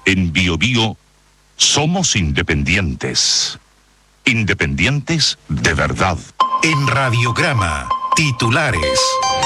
En Biobío somos independientes. Independientes de verdad. En Radiograma, titulares.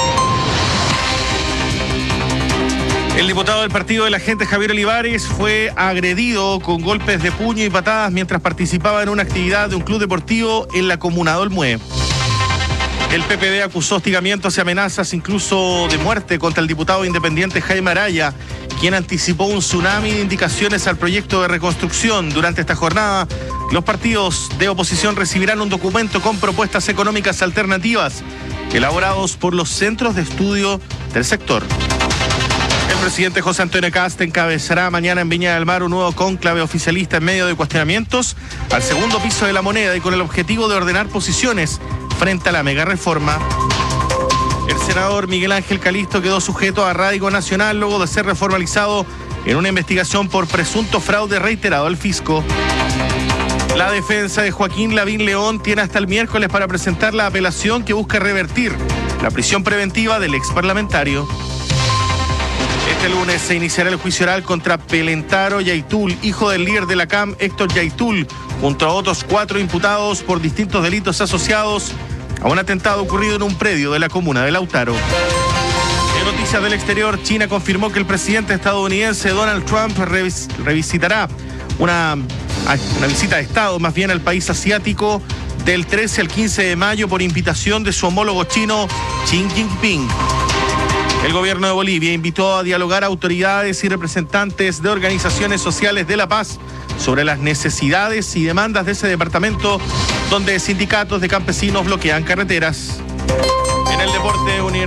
El diputado del partido de la gente, Javier Olivares, fue agredido con golpes de puño y patadas mientras participaba en una actividad de un club deportivo en la comuna de Olmué. El PPD acusó hostigamientos y amenazas, incluso de muerte, contra el diputado independiente Jaime Araya, quien anticipó un tsunami de indicaciones al proyecto de reconstrucción. Durante esta jornada, los partidos de oposición recibirán un documento con propuestas económicas alternativas elaborados por los centros de estudio del sector. El presidente José Antonio Kast encabezará mañana en Viña del Mar un nuevo cónclave oficialista en medio de cuestionamientos al segundo piso de la moneda y con el objetivo de ordenar posiciones frente a la mega reforma. El senador Miguel Ángel Calisto quedó sujeto a arraigo nacional luego de ser reformalizado en una investigación por presunto fraude reiterado al fisco. La defensa de Joaquín Lavín León tiene hasta el miércoles para presentar la apelación que busca revertir la prisión preventiva del exparlamentario. Este lunes se iniciará el juicio oral contra Pelentaro Yaitul, hijo del líder de la CAM, Héctor Yaitul, junto a otros 4 imputados por distintos delitos asociados a un atentado ocurrido en un predio de la comuna de Lautaro. En noticias del exterior, China confirmó que el presidente estadounidense Donald Trump revisitará una visita de Estado, más bien al país asiático, del 13 al 15 de mayo por invitación de su homólogo chino Xi Jinping. El gobierno de Bolivia invitó a dialogar a autoridades y representantes de organizaciones sociales de la paz sobre las necesidades y demandas de ese departamento, donde sindicatos de campesinos bloquean carreteras. En el deporte